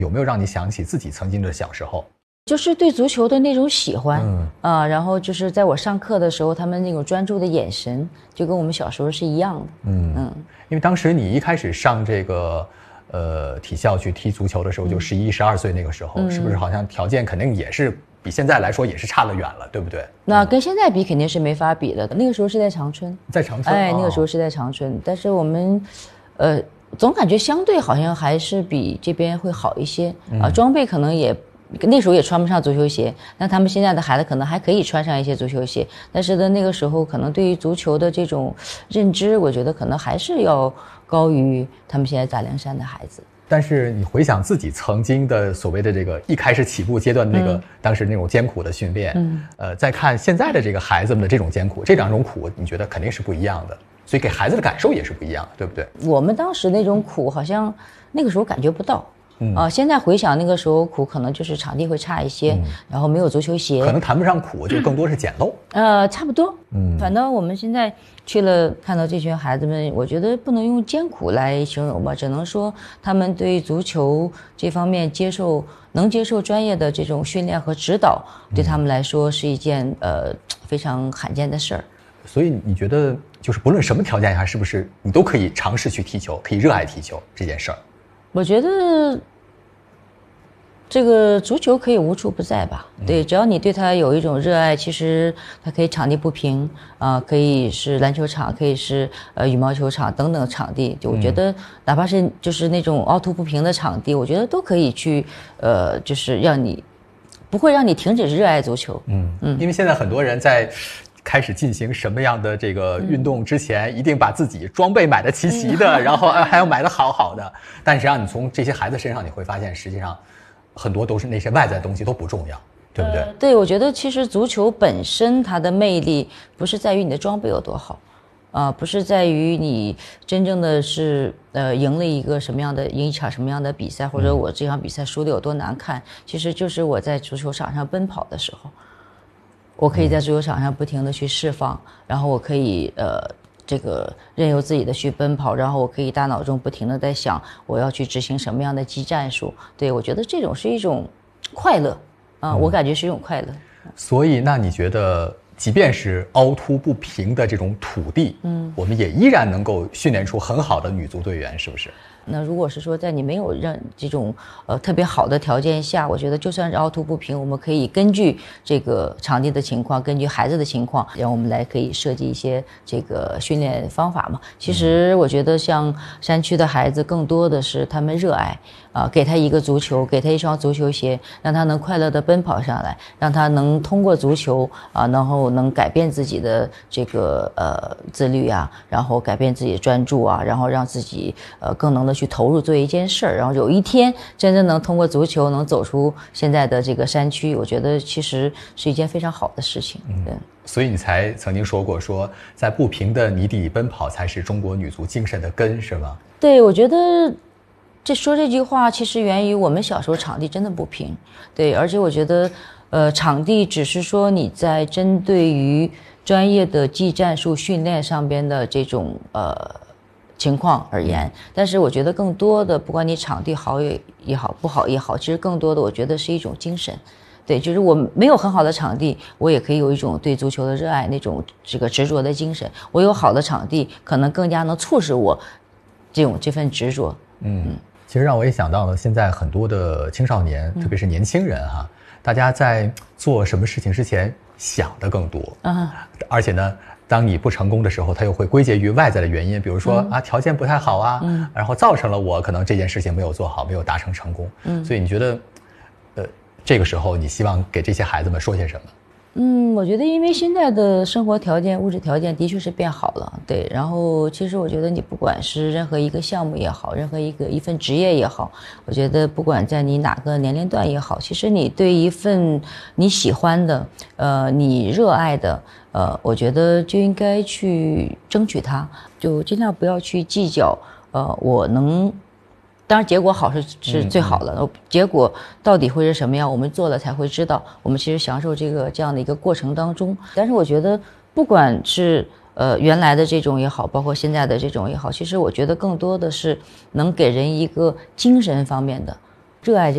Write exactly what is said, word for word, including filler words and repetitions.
有没有让你想起自己曾经的小时候？ 就是对足球的那种喜欢， 嗯啊，然后就是在我上课的时候，他们那种专注的眼神，就跟我们小时候是一样的。 嗯嗯， 因为当时你一开始上这个呃体校去踢足球的时候，就十一、十二岁那个时候， 嗯是不是好像条件肯定也是比现在来说也是差得远了，对不对？ 那跟现在比肯定是没法比的。那个时候是在长春， 在长春， 哎， 哦、 那个时候是在长春，但是我们，呃，总感觉相对好像还是比这边会好一些啊，装备可能也。那时候也穿不上足球鞋，那他们现在的孩子可能还可以穿上一些足球鞋，但是呢，那个时候可能对于足球的这种认知，我觉得可能还是要高于他们现在大凉山的孩子。 但是你回想自己曾经的所谓的这个一开始起步阶段的那个、嗯、当时那种艰苦的训练，嗯，呃，再看现在的这个孩子们的这种艰苦，这两种苦，你觉得肯定是不一样的，所以给孩子的感受也是不一样的，对不对？ 我们当时那种苦，好像那个时候感觉不到。嗯、啊，现在回想那个时候苦，可能就是场地会差一些，嗯、然后没有足球鞋， 可能谈不上苦，就更多是简陋。 呃，差不多。嗯，反正我们现在去了，看到这群孩子们，我觉得不能用艰苦来形容吧，只能说他们对足球这方面接受能接受专业的这种训练和指导，嗯、对他们来说是一件呃非常罕见的事儿。 所以你觉得，就是不论什么条件下，是不是你都可以尝试去踢球，可以热爱踢球这件事儿？ 我觉得这个足球可以无处不在吧，对，只要你对它有一种热爱，其实它可以场地不平啊、呃，可以是篮球场，可以是呃羽毛球场等等场地，就我觉得哪怕是就是那种凹凸不平的场地，我觉得都可以去呃，就是让你不会让你停止热爱足球。 嗯嗯，因为现在很多人在开始进行什么样的这个运动之前，嗯、一定把自己装备买得齐齐的，嗯、然后还要买得好好的。但实际上，你从这些孩子身上你会发现，实际上很多都是那些外在的东西都不重要，对不对？ 呃、对，我觉得其实足球本身它的魅力不是在于你的装备有多好，啊、呃，不是在于你真正的是呃赢了一个什么样的赢一场什么样的比赛，或者我这场比赛输得有多难看，嗯、其实就是我在足球场上奔跑的时候。我可以在足球场上不停地去释放，嗯、然后我可以呃这个任由自己的去奔跑，然后我可以大脑中不停地在想我要去执行什么样的技战术。对，我觉得这种是一种快乐啊、呃嗯，我感觉是一种快乐。 所以那你觉得即便是凹凸不平的这种土地，嗯，我们也依然能够训练出很好的女足队员，是不是？ 那如果是说在你没有让这种呃特别好的条件下，我觉得就算是凹凸不平，我们可以根据这个场地的情况，根据孩子的情况，然后我们来可以设计一些这个训练方法嘛。其实我觉得像山区的孩子，更多的是他们热爱啊、呃，给他一个足球，给他一双足球鞋，让他能快乐地奔跑上来，让他能通过足球啊、呃，然后能改变自己的这个呃自律啊，然后改变自己的专注啊，然后让自己呃更能的去投入做一件事儿，然后有一天真正能通过足球能走出现在的这个山区，我觉得其实是一件非常好的事情。对，嗯、 所以你才曾经说过，说在不平的泥地里奔跑才是中国女足精神的根，是吗？ 对，我觉得这说这句话其实源于我们小时候场地真的不平，对，而且我觉得呃场地只是说你在针对于专业的技战术训练上边的这种呃情况而言，但是我觉得更多的，不管你场地好也也好，不好也好，其实更多的我觉得是一种精神。对，就是我没有很好的场地，我也可以有一种对足球的热爱，那种这个执着的精神。我有好的场地，可能更加能促使我这种这份执着。 嗯，嗯其实让我也想到了，现在很多的青少年，嗯、特别是年轻人哈，大家在做什么事情之前想的更多啊，而且呢。当你不成功的时候，他又会归结于外在的原因，比如说、嗯、啊条件不太好啊、嗯，然后造成了我可能这件事情没有做好，没有达成成功。嗯，所以你觉得，呃，这个时候你希望给这些孩子们说些什么？ 嗯，我觉得因为现在的生活条件、物质条件的确是变好了，对。然后其实我觉得你不管是任何一个项目也好，任何一个一份职业也好，我觉得不管在你哪个年龄段也好，其实你对一份你喜欢的、呃你热爱的，呃，我觉得就应该去争取它，就尽量不要去计较，呃，我能。当然结果好是是最好的、嗯嗯、结果到底会是什么样，我们做了才会知道，我们其实享受这个这样的一个过程当中。但是我觉得不管是呃原来的这种也好，包括现在的这种也好，其实我觉得更多的是能给人一个精神方面的热爱。